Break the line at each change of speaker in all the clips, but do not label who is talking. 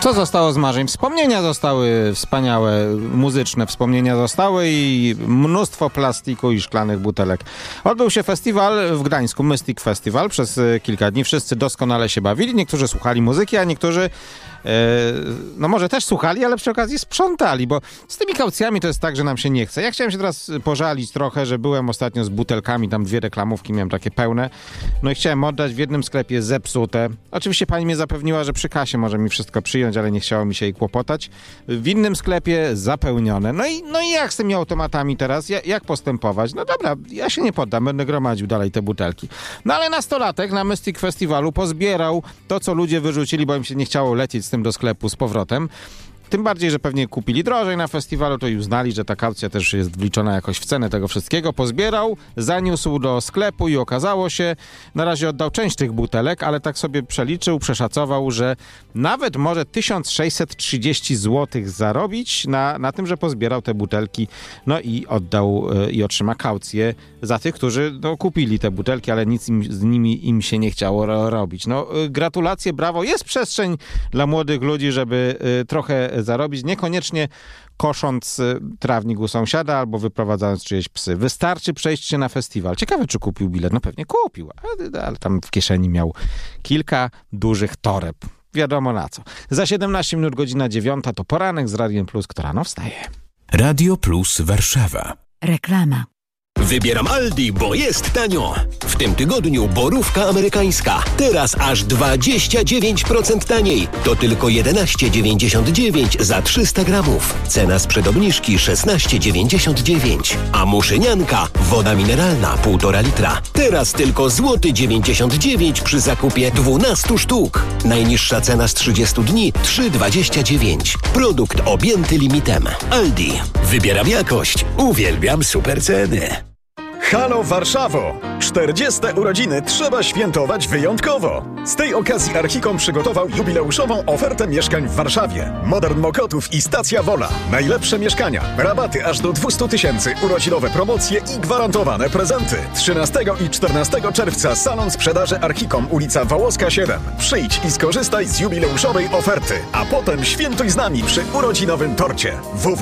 Co zostało z marzeń? Wspomnienia zostały wspaniałe, muzyczne wspomnienia zostały i mnóstwo plastiku i szklanych butelek. Odbył się festiwal w Gdańsku, Mystic Festival, przez kilka dni. Wszyscy doskonale się bawili, niektórzy słuchali muzyki, a niektórzy no może też słuchali, ale przy okazji sprzątali, bo z tymi kaucjami to jest tak, że nam się nie chce. Ja chciałem się teraz pożalić trochę, że byłem ostatnio z butelkami, tam 2 reklamówki miałem takie pełne, no i chciałem oddać, w jednym sklepie zepsute. Oczywiście pani mnie zapewniła, że przy kasie może mi wszystko przyjąć, ale nie chciało mi się jej kłopotać. W innym sklepie zapełnione. No i jak z tymi automatami teraz? Jak postępować? No dobra, ja się nie poddam, będę gromadził dalej te butelki. No ale nastolatek na Mystic Festiwalu pozbierał to, co ludzie wyrzucili, bo im się nie chciało lecieć z tym do sklepu z powrotem. Tym bardziej, że pewnie kupili drożej na festiwalu, to i uznali, że ta kaucja też jest wliczona jakoś w cenę tego wszystkiego. Pozbierał, zaniósł do sklepu i okazało się, na razie oddał część tych butelek, ale tak sobie przeliczył, przeszacował, że nawet może 1630 zł zarobić na tym, że pozbierał te butelki, no i oddał i otrzyma kaucję za tych, którzy kupili te butelki, ale nic z nimi im się nie chciało robić. No gratulacje, brawo, jest przestrzeń dla młodych ludzi, żeby trochę zarobić, niekoniecznie kosząc trawnik u sąsiada albo wyprowadzając czyjeś psy. Wystarczy przejść się na festiwal. Ciekawe, czy kupił bilet. No pewnie kupił, ale tam w kieszeni miał kilka dużych toreb. Wiadomo na co. Za 17 minut, godzina 9 to poranek z Radiem Plus, kto rano wstaje.
Radio Plus Warszawa.
Reklama.
Wybieram Aldi, bo jest tanio. W tym tygodniu borówka amerykańska. Teraz aż 29% taniej. To tylko 11,99 za 300 gramów. Cena sprzed obniżki 16,99. A muszynianka, woda mineralna 1,5 litra. Teraz tylko złoty 99 przy zakupie 12 sztuk. Najniższa cena z 30 dni 3,29. Produkt objęty limitem. Aldi. Wybieram jakość. Uwielbiam super ceny.
Halo Warszawo! 40. urodziny trzeba świętować wyjątkowo. Z tej okazji Archicom przygotował jubileuszową ofertę mieszkań w Warszawie. Modern Mokotów i Stacja Wola. Najlepsze mieszkania, rabaty aż do 200 000, urodzinowe promocje i gwarantowane prezenty. 13 i 14 czerwca salon sprzedaży Archicom, ulica Wałowska 7. Przyjdź i skorzystaj z jubileuszowej oferty, a potem świętuj z nami przy urodzinowym torcie.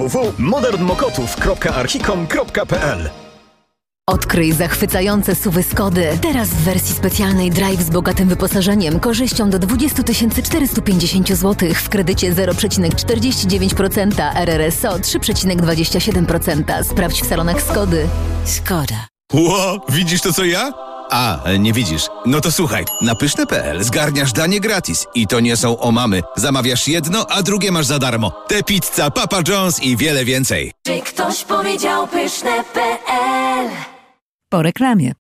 www.modernmokotów.archicom.pl.
Odkryj zachwycające SUV-y Skody. Teraz w wersji specjalnej Drive z bogatym wyposażeniem, korzyścią do 20 450 zł w kredycie 0,49%, RRSO 3,27%. Sprawdź w salonach Skody. Skoda.
Ło, widzisz to co ja? A, nie widzisz. No to słuchaj, na pyszne.pl zgarniasz danie gratis. I to nie są omamy. Zamawiasz jedno, a drugie masz za darmo. Te pizza, Papa John's i wiele więcej.
Czy ktoś powiedział pyszne.pl?
Po reklamie.